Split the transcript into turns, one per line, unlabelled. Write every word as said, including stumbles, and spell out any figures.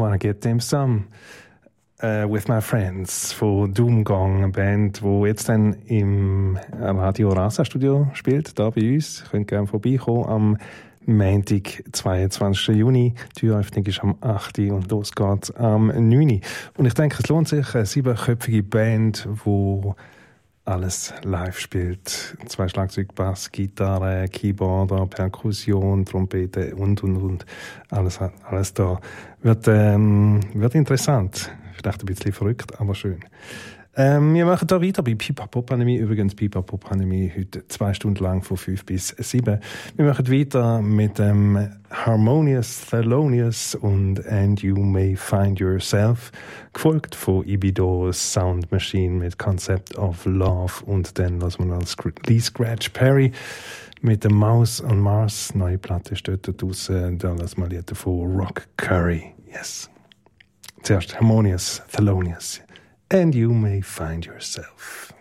Wanna Get Them Some uh, With My Friends von Doomgong, eine Band, die jetzt dann im Radio Rasa Studio spielt, da bei uns. Ihr könnt gerne vorbeikommen am Montag, zweiundzwanzigsten Juni. Die Türöffnung ist am achten und los geht's am neunten. Und ich denke, es lohnt sich, eine siebenköpfige Band, die alles live spielt. Zwei Schlagzeug, Bass, Gitarre, Keyboard, Perkussion, Trompete und, und, und. Alles, alles da. Wird, ähm, wird interessant. Vielleicht ein bisschen verrückt, aber schön. Ähm, wir machen da weiter bei Pipa Pop-Pandemie. Übrigens, Pipa Pop-Pandemie heute zwei Stunden lang von fünf bis sieben. Wir machen weiter mit dem ähm, Harmonious Thelonious und And You May Find Yourself, gefolgt von Ibido Sound Machine mit Concept of Love und dann lassen wir noch Lee Scratch Perry mit der Mouse on Mars. Neue Platte steht da draussen. Dann lassen wir Lieder von Rock Curry. Yes. Zuerst Harmonious Thelonious. And You May Find Yourself.